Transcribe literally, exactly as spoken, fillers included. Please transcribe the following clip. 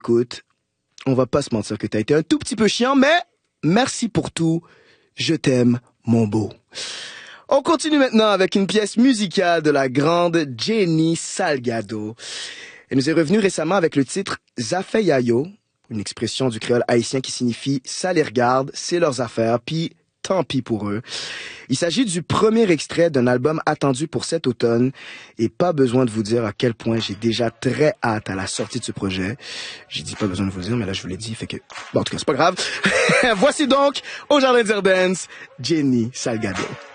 Écoute, on va pas se mentir que t'as été un tout petit peu chiant, mais merci pour tout. Je t'aime, mon beau. On continue maintenant avec une pièce musicale de la grande Jenny Salgado. Elle nous est revenue récemment avec le titre Zafeyayo, une expression du créole haïtien qui signifie « ça les regarde, c'est leurs affaires », puis tant pis pour eux. Il s'agit du premier extrait d'un album attendu pour cet automne et pas besoin de vous dire à quel point j'ai déjà très hâte à la sortie de ce projet. J'ai dit pas besoin de vous le dire, mais là je vous l'ai dit, fait que... Bon, en tout cas, c'est pas grave. Voici donc, au Jardin d'Irdens, Jenny Salgado.